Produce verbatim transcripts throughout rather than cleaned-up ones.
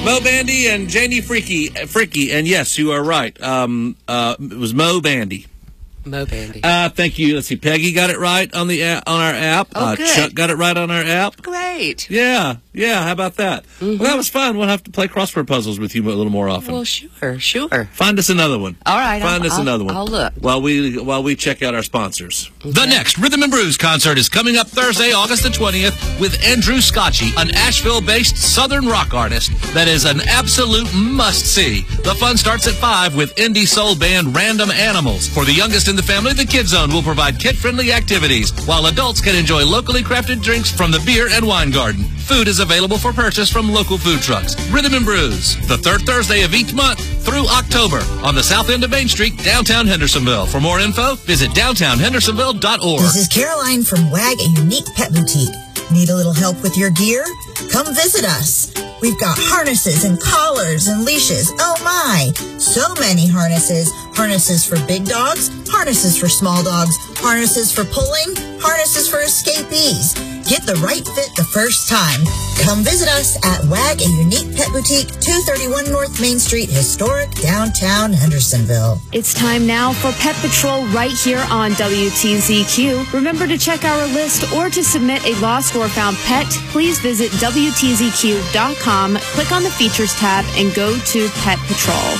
Mo Bandy and Janie Freaky, Freaky, and yes, you are right. Um, uh, it was Mo Bandy. Mo Bandy. Uh, thank you. Let's see. Peggy got it right on the a- on our app. Oh, uh, good. Chuck got it right on our app. Great. Yeah, yeah. How about that? Mm-hmm. Well, that was fun. We'll have to play crossword puzzles with you a little more often. Well, sure, sure. Find us another one. All right. Find I'll, us I'll, another one. I'll look. While we while we check out our sponsors. Okay. The next Rhythm and Blues concert is coming up Thursday, August the twentieth, with Andrew Scotchy, an Asheville-based Southern rock artist that is an absolute must-see. The fun starts at five with indie soul band Random Animals. For the youngest in the family, the Kids Zone will provide kid-friendly activities, while adults can enjoy locally crafted drinks from the Beer and Wine Garden. Food is available for purchase from local food trucks. Rhythm and Brews, the third Thursday of each month through October on the south end of Main Street, downtown Hendersonville. For more info, visit downtown hendersonville dot org. This is Caroline from WAG, a unique pet boutique. Need a little help with your gear? Come visit us. We've got harnesses and collars and leashes. Oh my! So many harnesses. Harnesses for big dogs, harnesses for small dogs, harnesses for pulling, harnesses for escapees. Get the right fit the first time. Come visit us at WAG, a unique pet boutique, two thirty-one North Main Street, historic downtown Hendersonville. It's time now for Pet Patrol right here on W T Z Q. Remember to check our list or to submit a lost or found pet, please visit W T Z Q dot com, click on the Features tab, and go to Pet Patrol.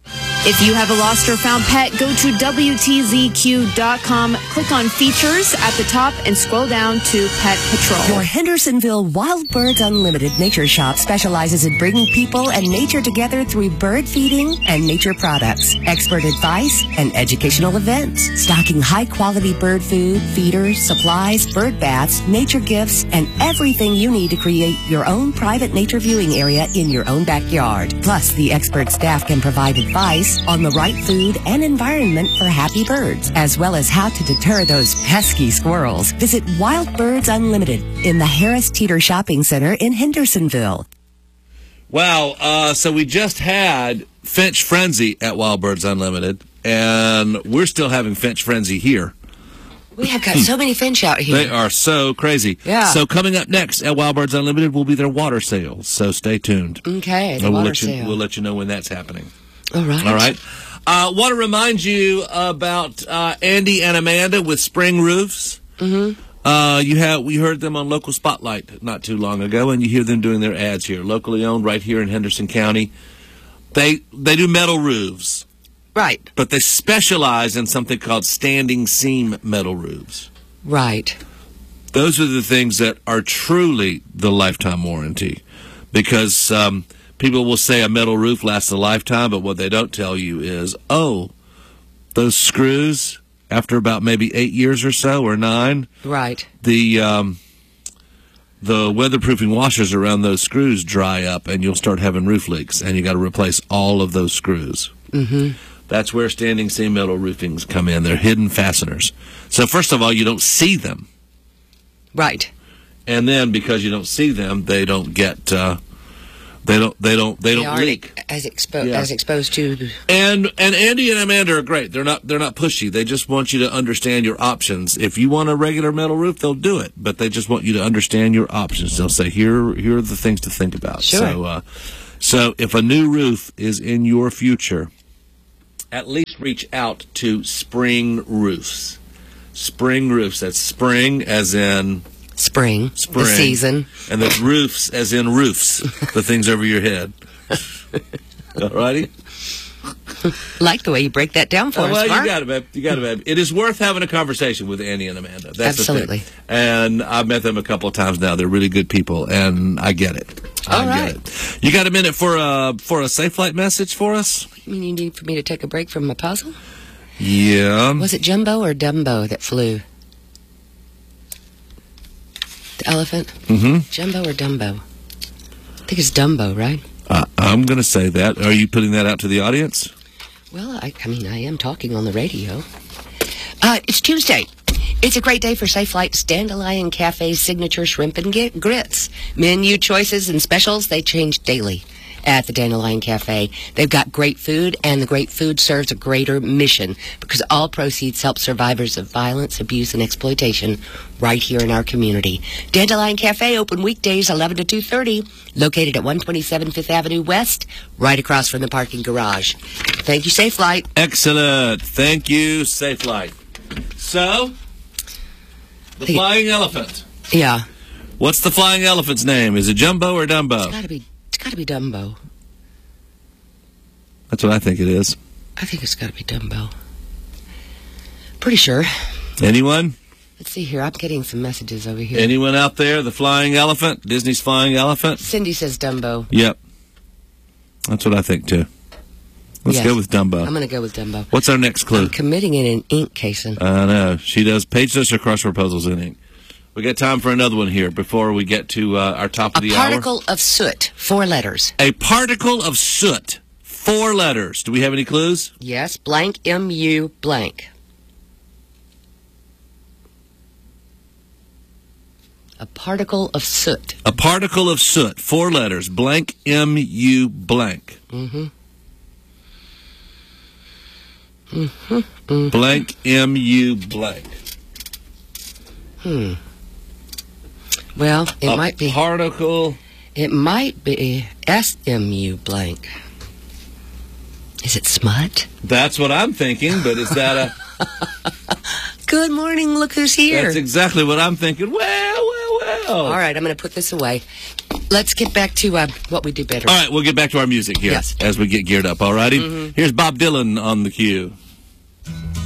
If you have a lost or found pet, go to W T Z Q dot com, click on Features at the top, and scroll down to Pet Patrol. Your Hendersonville Wild Birds Unlimited Nature Shop specializes in bringing people and nature together through bird feeding and nature products, expert advice, and educational events. Stocking high-quality bird food, feeders, supplies, bird baths, nature gifts, and everything you need to create your own private nature viewing area in your own backyard. Plus, the expert staff can provide advice on the right food and environment for happy birds, as well as how to deter those pesky squirrels. Visit Wild Birds Unlimited in the Harris Teeter Shopping Center in Hendersonville. Wow, uh, so we just had Finch Frenzy at Wild Birds Unlimited, and we're still having Finch Frenzy here. We have got so many finch out here. They are so crazy. Yeah. So coming up next at Wild Birds Unlimited will be their water sales, so stay tuned. Okay, the and we'll water let you, sale. We'll let you know when that's happening. All right. All right. I uh, want to remind you about uh, Andy and Amanda with Spring Roofs. Mm-hmm. Uh, you have we heard them on Local Spotlight not too long ago, and you hear them doing their ads here, locally owned, right here in Henderson County. They they do metal roofs, Right. but they specialize in something called standing seam metal roofs. Right. Those are the things that are truly the lifetime warranty, because um, people will say a metal roof lasts a lifetime, but what they don't tell you is, oh, those screws, after about maybe eight years or so, or nine, Right. the um, the weatherproofing washers around those screws dry up, and you'll start having roof leaks, and you got to replace all of those screws. Mm-hmm. That's where standing seam metal roofings come in. They're hidden fasteners. So first of all, you don't see them. Right. And then because you don't see them, they don't get uh, they don't they don't they, They don't aren't leak. as expo- Yeah. as exposed to. And and Andy and Amanda are great. They're not they're not pushy. They just want you to understand your options. If you want a regular metal roof, they'll do it, but they just want you to understand your options. They'll say, here here are the things to think about. Sure. So uh, so if a new roof is in your future, at least reach out to Spring Roofs. Spring Roofs. That's spring as in Spring, spring. the season. And that's roofs as in roofs, the things over your head. All righty? Like the way you break that down for Oh, us, well, Mark. you got it, babe. You got it, babe. It is worth having a conversation with Andy and Amanda. That's Absolutely. The thing. And I've met them a couple of times now. They're really good people, and I get it. I All right. get it. You got a minute for a, for a Safe Flight message for us? You mean you need for me to take a break from my puzzle? Yeah. Was it Jumbo or Dumbo that flew? The elephant? Mm-hmm. Jumbo or Dumbo? I think it's Dumbo, right? Uh, I'm going to say that. Are you putting that out to the audience? Well, I, I mean, I am talking on the radio. Uh, it's Tuesday. It's a great day for Safe Flight's Dandelion Cafe's signature shrimp and gi- grits. Menu choices and specials, they change daily. at the Dandelion Cafe. They've got great food, and the great food serves a greater mission because all proceeds help survivors of violence, abuse, and exploitation right here in our community. Dandelion Cafe, open weekdays eleven to two thirty, located at one twenty-seven Fifth Avenue West, right across from the parking garage. Thank you, Safe Flight. Excellent. Thank you, Safe Flight. So, the Hey. flying elephant. Yeah. What's the flying elephant's name? Is it Jumbo or It's Dumbo? gotta be, it's gotta be Dumbo. That's what I think it is. I think it's gotta be Dumbo. Pretty sure. Anyone? Let's see here. I'm getting some messages over here. Anyone out there? The flying elephant? Disney's flying elephant? Cindy says Dumbo. Yep. That's what I think, too. Let's Yes. go with Dumbo. I'm going to go with Dumbo. What's our next clue? I'm committing it in ink, Kason. I know. She does. Paige does her crossword puzzles in ink. We got time for another one here before we get to uh, our top A of the particle of soot. Four letters. hour. A particle of soot. Four letters. Do we have any clues? Yes. Blank M U blank. A particle of soot. A particle of soot. Four letters. Blank M U blank. Mm-hmm. Blank M U blank. Hmm. Well, it A might be. particle. It might be S M U blank. Is it smut? That's what I'm thinking, but is that a... Good morning. Look who's here. That's exactly what I'm thinking. Well, well, well. All right, I'm going to put this away. Let's get back to uh, what we do better. All right, we'll get back to our music here Yes. as we get geared up, all righty? Here's Bob Dylan on the cue.